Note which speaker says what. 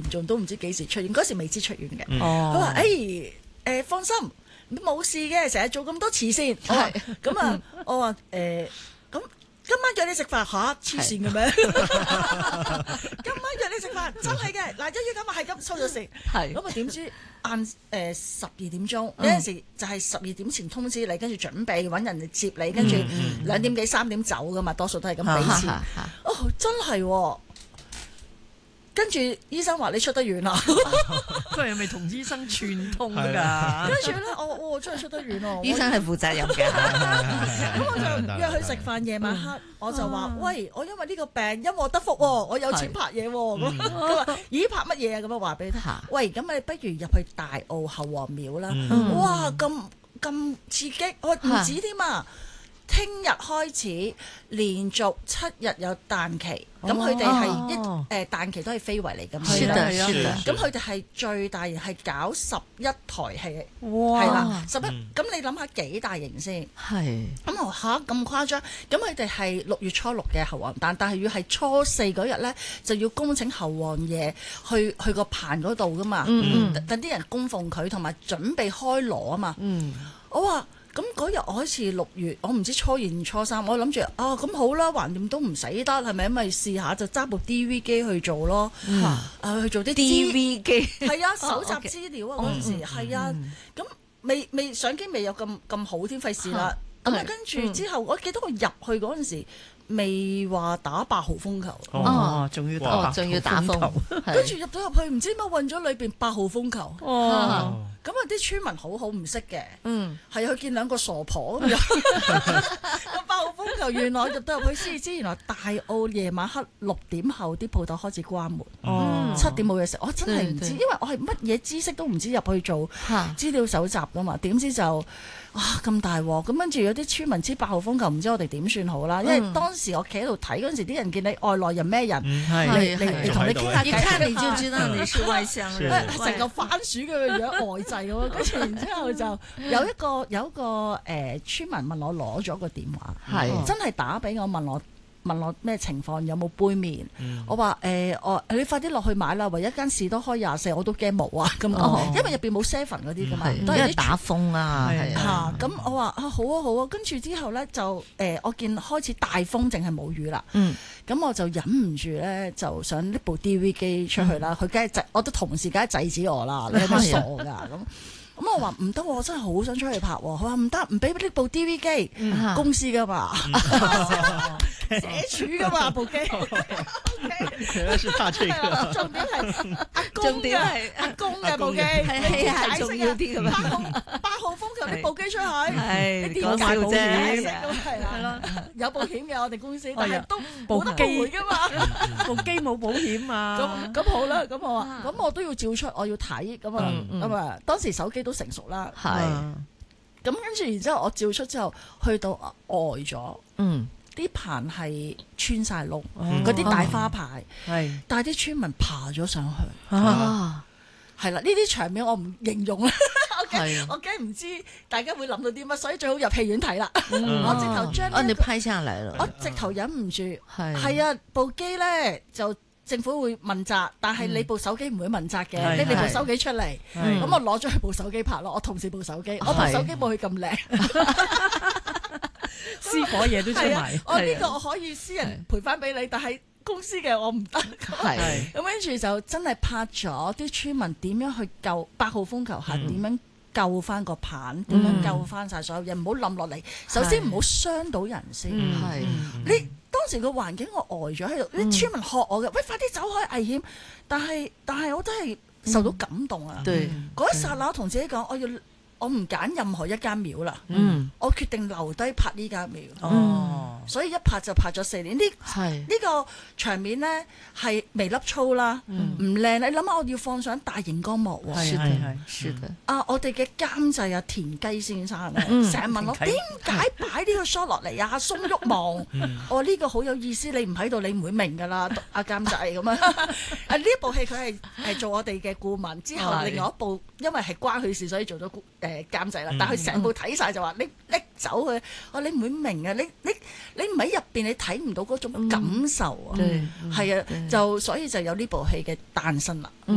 Speaker 1: 嚴重都唔知幾時出院，嗰時未知出院嘅。佢
Speaker 2: 哦，
Speaker 1: 話：放心，冇事嘅，成日做咁多慈善。我話咁啊，我話咁。今晚約你食飯吓，黐線嘅咩？今晚約你食飯真係嘅，嗱，一於咁啊，係咁收咗線。
Speaker 2: 係
Speaker 1: 咁啊，點知晏12點鐘有陣時就係12點前通知你，跟住準備揾人嚟接你，跟住2點幾3點走噶嘛，多數都係咁俾錢。哦，真係喎！跟住醫生話你出得院啦，
Speaker 2: 佢係咪同醫生串通㗎？
Speaker 1: 跟住咧我真係出得院喎。
Speaker 3: 醫生係負責任嘅。
Speaker 1: 咁我就約佢食飯，夜晚黑我就話：喂，我因為呢個病因禍得福喎，我有錢拍嘢喎。咁佢話：咦，拍乜嘢啊？咁樣話俾你聽。喂，咁你不如入去大澳侯王廟啦。哇，咁刺激！我唔止添啊！聽日開始連續7日有彈旗，咁佢哋係彈旗都係非遺嚟㗎嘛。
Speaker 3: 是的，是的。
Speaker 1: 咁佢哋係最大型係搞11台戲，
Speaker 3: 哇！
Speaker 1: 係啦11。咁你諗下幾大型先？
Speaker 3: 係。
Speaker 1: 咁我嚇咁誇張？咁佢哋係6月初6嘅侯王誕，但係要係初4嗰日咧，就要恭請侯王爺去個棚嗰度㗎嘛。等啲人供奉佢，同埋準備開鑼啊嘛。我話。咁嗰日我好似6月，我唔知初2定初3，我諗住咁好啦，橫掂都唔使得，係咪？咪試下就揸部 DV 機去做咯，去做啲
Speaker 3: DV 機，
Speaker 1: 係啊，搜集資料啊嗰陣時，係啊，咁未相機未有咁好添，費事啦。咁跟住之後，我記得我入去嗰陣時，未話打8號風球。
Speaker 2: 哦，仲要打風，
Speaker 1: 跟住入咗入去，唔知乜運咗裏邊8號風球。哦。咁啊！啲村民好唔識嘅，係去見2個傻婆咁樣。8號風球，原來入到入去先知，原來大澳夜晚黑6點後啲鋪頭開始關門，7點冇嘢食。我真係唔知，因為我係乜嘢知識都唔知，入去做資料搜集噶嘛。點知就咁大鑊，咁跟住有啲村民知8號風球，唔知我哋點算好啦。因為當時我企喺度睇嗰陣時，啲人見你外來人咩人，嚟同你傾下偈，
Speaker 3: 一看你就知道你是外鄉人，
Speaker 1: 成個番薯嘅樣呆滯咁樣。跟住然之後就有一個村民問我攞咗個電話，真係打俾我問我咩情況，有冇杯麵？我話你快啲落去買啦，唯一間士多開24，我都驚冇啊咁講，因為入邊冇 7嗰啲噶嘛，都係
Speaker 3: 打風啦，
Speaker 1: 咁我話好啊，跟住之後咧就我見開始大風，淨係冇雨啦，咁我就忍唔住咧，就想搦部 DV 機出去啦。佢梗係我啲同事梗係制止我啦，你係咪傻㗎咁？咁我話唔得，我真係好想出去拍喎。佢話唔得，唔俾呢部 DV 機，公司噶嘛，社署噶嘛部機。
Speaker 2: 原來是怕這個。
Speaker 1: 重點係阿公嘅部機，
Speaker 3: 係重要啲咁樣。
Speaker 1: 8號風球呢部機出去，你
Speaker 3: 講笑啫，
Speaker 1: 係啦，有保險嘅我哋公司，但係都冇得賠噶嘛，
Speaker 2: 部機冇保險啊。
Speaker 1: 咁好啦，咁我話咁我都要照出，我要睇咁啊，當時手機都成熟啦，咁跟住然之後我照出之後去到呆咗，啲棚係穿晒窿，嗰啲大花牌，但係啲村民爬咗上去，係啦，呢啲場面我唔形容啦，我驚唔知大家會諗到啲乜，所以最好入戲院睇啦。我直頭將
Speaker 3: 你拍下嚟啦，
Speaker 1: 我直頭忍唔住，係啊，部機咧就。政府會問責，但係你部手機唔會問責嘅，拎你部手機出嚟，咁我攞咗佢部手機拍咯，我同事部手機，我部手機冇佢咁靚，
Speaker 2: 私伙嘢都出埋。
Speaker 1: 我呢個我可以私人賠翻俾你，但係公司嘅我唔得。咁跟住就真係拍咗啲村民點樣去救8號風球下點樣救翻個棚，點樣救翻晒所有嘢，唔好冧落嚟。首先唔好傷到人先。你當時個環境我呆咗喺度，啲村民學我嘅，喂，快啲走開，危險！但係我真係受到感動啊！嗰一剎那，我同自己講，我唔揀任何一間廟啦，我決定留低拍呢間廟。所以一拍就拍咗4年。呢個場面呢係微粒粗啦，唔靚。你諗下，我要放上大型光幕喎。
Speaker 3: 是的。
Speaker 1: 我哋嘅監製啊，田雞先生咧，成日問我點解擺呢個 shot 落嚟啊？鬆郁望，我呢個好有意思，你唔喺度，你唔會明㗎啦，阿監製咁樣。呢一部戲佢係做我哋嘅顧問，之後另外一部因為係關佢事，所以做咗監製啦。但係佢成部睇晒就話你拎走佢，你唔會明啊！你唔喺入邊，你睇唔到嗰種感受啊！係啊，所以就有呢部戲嘅誕生啦。